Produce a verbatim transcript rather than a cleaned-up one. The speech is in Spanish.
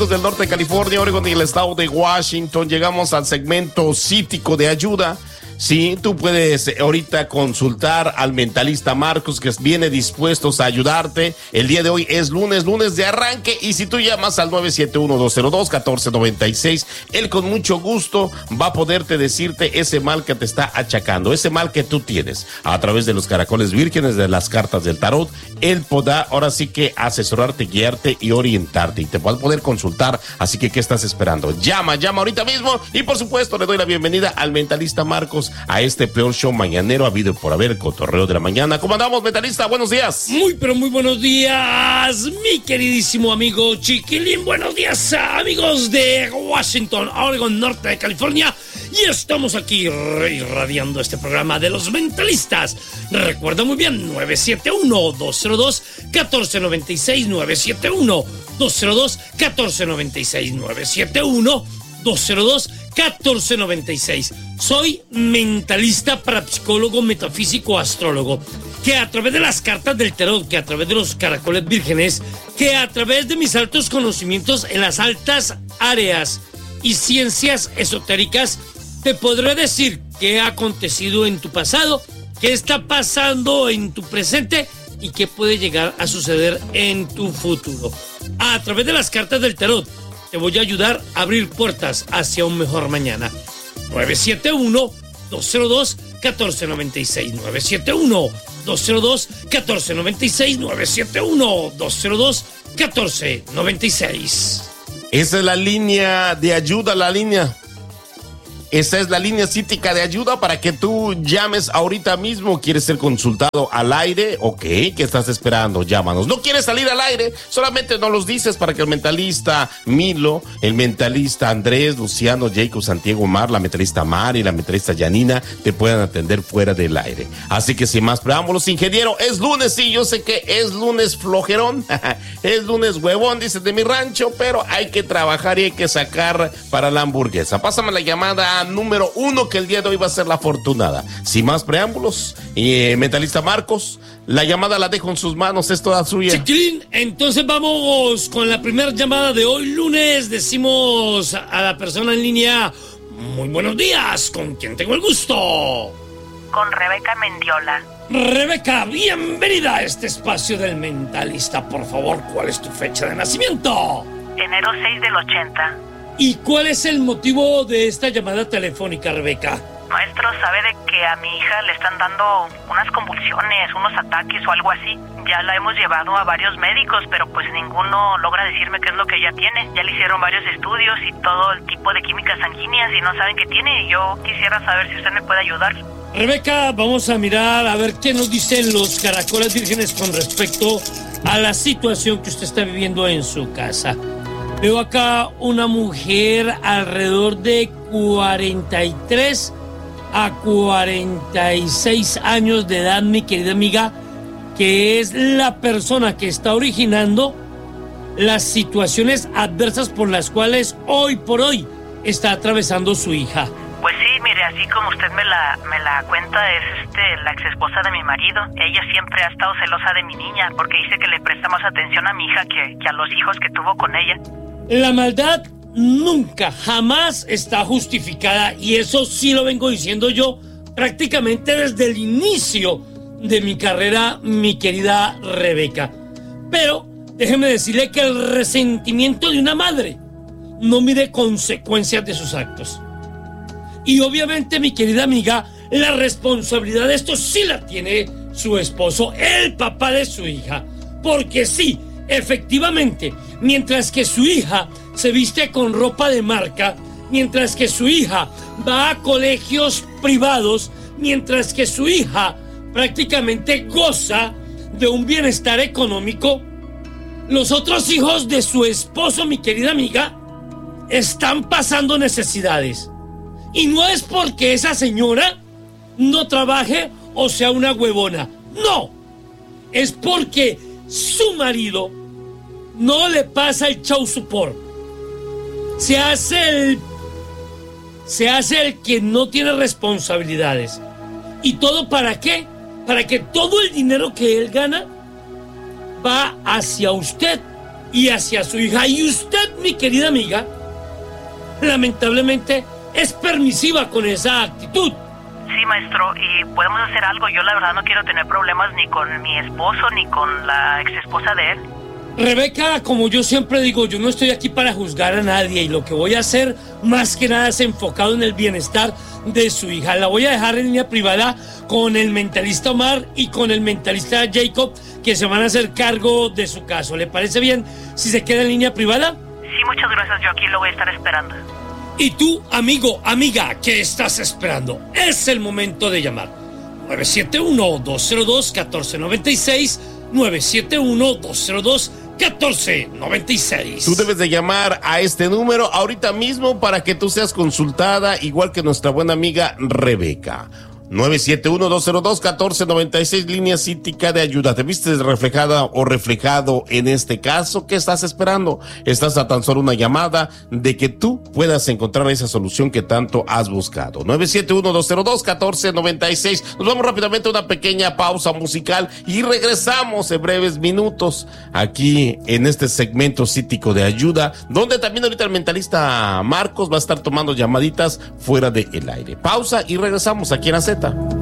del norte de California, Oregon y el estado de Washington. Llegamos al segmento cítico de ayuda. Sí, tú puedes ahorita consultar al mentalista Marcos, que viene dispuesto a ayudarte. El día de hoy es lunes, lunes de arranque, y si tú llamas al nueve siete uno, dos cero dos, uno cuatro nueve seis, él con mucho gusto va a poderte decirte ese mal que te está achacando, ese mal que tú tienes. A través de los caracoles vírgenes, de las cartas del tarot, él podrá ahora sí que asesorarte, guiarte y orientarte, y te va a poder consultar. Así que, ¿qué estás esperando? Llama, llama ahorita mismo, y por supuesto le doy la bienvenida al mentalista Marcos a este peor show mañanero habido por haber, el cotorreo de la mañana. ¿Cómo andamos, mentalista? Buenos días. Muy, pero muy buenos días, mi queridísimo amigo Chiquilín. Buenos días, amigos de Washington, Oregon, norte de California. Y estamos aquí irradiando este programa de los mentalistas. Recuerda muy bien, nueve siete uno, dos cero dos, uno cuatro nueve seis, nueve siete uno, dos cero dos, uno cuatro nueve seis, nueve siete uno, dos cero dos, uno cuatro nueve seis. Soy mentalista, parapsicólogo, metafísico, astrólogo, que a través de las cartas del tarot, que a través de los caracoles vírgenes, que a través de mis altos conocimientos en las altas áreas y ciencias esotéricas, te podré decir qué ha acontecido en tu pasado, qué está pasando en tu presente y qué puede llegar a suceder en tu futuro. A través de las cartas del tarot, te voy a ayudar a abrir puertas hacia un mejor mañana. nueve siete uno, dos cero dos, uno cuatro nueve seis, nueve siete uno, dos cero dos, uno cuatro nueve seis, nueve siete uno, dos cero dos, uno cuatro nueve seis. Esa es la línea de ayuda, la línea. Esa es la línea cítica de ayuda para que tú llames ahorita mismo. ¿Quieres ser consultado al aire? Ok, ¿qué estás esperando? Llámanos. ¿No quieres salir al aire? Solamente nos los dices para que el mentalista Milo, el mentalista Andrés, Luciano, Jacob, Santiago, Mar, la mentalista Mari, la mentalista Yanina te puedan atender fuera del aire. Así que sin más preámbulos, ingeniero, es lunes, sí, yo sé que es lunes flojerón, es lunes huevón, dices de mi rancho, pero hay que trabajar y hay que sacar para la hamburguesa. Pásame la llamada número uno, que el día de hoy va a ser la afortunada. Sin más preámbulos, eh, mentalista Marcos, la llamada la dejo en sus manos, es toda suya. Chiquilín, entonces vamos con la primera llamada de hoy lunes. Decimos a la persona en línea: muy buenos días, ¿con quién tengo el gusto? Con Rebeca Mendiola. Rebeca, bienvenida a este espacio del mentalista. Por favor, ¿cuál es tu fecha de nacimiento? Enero seis del ochenta. ¿Y cuál es el motivo de esta llamada telefónica, Rebeca? Maestro, sabe de que a mi hija le están dando unas convulsiones, unos ataques o algo así. Ya la hemos llevado a varios médicos, pero pues ninguno logra decirme qué es lo que ella tiene. Ya le hicieron varios estudios y todo el tipo de químicas sanguíneas y no saben qué tiene. Y yo quisiera saber si usted me puede ayudar. Rebeca, vamos a mirar a ver qué nos dicen los caracoles vírgenes con respecto a la situación que usted está viviendo en su casa. Veo acá una mujer alrededor de cuarenta y tres a cuarenta y seis años de edad, mi querida amiga, que es la persona que está originando las situaciones adversas por las cuales hoy por hoy está atravesando su hija. Pues sí, mire, así como usted me la, me la cuenta, es este la ex esposa de mi marido. Ella siempre ha estado celosa de mi niña porque dice que le presta más atención a mi hija que, que a los hijos que tuvo con ella. La maldad nunca, jamás está justificada, y eso sí lo vengo diciendo yo prácticamente desde el inicio de mi carrera, mi querida Rebeca. Pero déjeme decirle que el resentimiento de una madre no mide consecuencias de sus actos. Y obviamente, mi querida amiga, la responsabilidad de esto sí la tiene su esposo, el papá de su hija. Porque sí, efectivamente, mientras que su hija se viste con ropa de marca, mientras que su hija va a colegios privados, mientras que su hija prácticamente goza de un bienestar económico, los otros hijos de su esposo, mi querida amiga, están pasando necesidades. Y no es porque esa señora no trabaje o sea una huevona, no, es porque su marido no le pasa el child support. Se hace el se hace el que no tiene responsabilidades. ¿Y todo para qué? Para que todo el dinero que él gana va hacia usted y hacia su hija. Y usted, mi querida amiga, lamentablemente es permisiva con esa actitud. Sí, maestro, y podemos hacer algo. Yo la verdad no quiero tener problemas ni con mi esposo ni con la ex esposa de él. Rebeca, como yo siempre digo, yo no estoy aquí para juzgar a nadie y lo que voy a hacer más que nada es enfocado en el bienestar de su hija. La voy a dejar en línea privada con el mentalista Omar y con el mentalista Jacob, que se van a hacer cargo de su caso. ¿Le parece bien si se queda en línea privada? Sí, muchas gracias, yo aquí lo voy a estar esperando. Y tú, amigo, amiga, ¿qué estás esperando? Es el momento de llamar. nueve siete uno, dos cero dos, uno cuatro nueve seis, nueve siete uno, dos cero dos, uno cuatro nueve seis. Tú debes de llamar a este número ahorita mismo para que tú seas consultada, igual que nuestra buena amiga Rebeca. nueve siete uno, dos cero dos, uno cuatro nueve seis, línea cítica de ayuda. ¿Te viste reflejada o reflejado en este caso? ¿Qué estás esperando? Estás a tan solo una llamada de que tú puedas encontrar esa solución que tanto has buscado. nueve siete uno, dos cero dos, uno cuatro nueve seis. Nos vamos rápidamente a una pequeña pausa musical y regresamos en breves minutos aquí en este segmento cítico de ayuda, donde también ahorita el mentalista Marcos va a estar tomando llamaditas fuera del aire. Pausa y regresamos aquí en la Z.